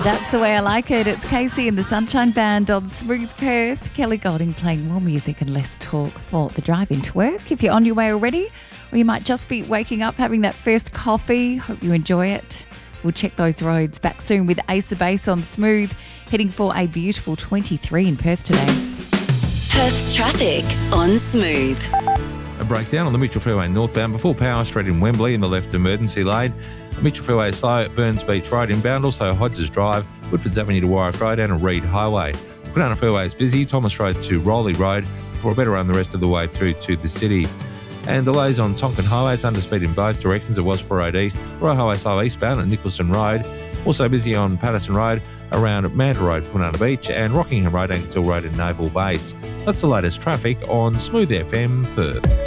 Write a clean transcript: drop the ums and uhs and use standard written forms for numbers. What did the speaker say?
That's the way I like it. It's Casey and the Sunshine Band on Smooth Perth. Kelly Golding playing more music and less talk for the drive into work. If you're on your way already, or you might just be waking up having that first coffee, hope you enjoy it. We'll check those roads back soon with Ace of Base on Smooth, heading for a beautiful 23 in Perth today. Perth's traffic on Smooth. A breakdown on the Mitchell Freeway northbound before Power Street in Wembley in the left emergency lane. The Mitchell Freeway is slow at Burns Beach Road inbound, also Hodges Drive, Woodfords Avenue to Warwick Road and Reed Highway. Banana Freeway is busy, Thomas Road to Rowley Road before a better run the rest of the way through to the city. And delays on Tonkin Highway, it's under speed in both directions at Wellsborough Road East, Royal Highway slow eastbound at Nicholson Road. Also busy on Patterson Road, around Manta Road, Banana Beach, and Rockingham Road, Ankershill Road and Naval Base. That's the latest traffic on Smooth FM Perth.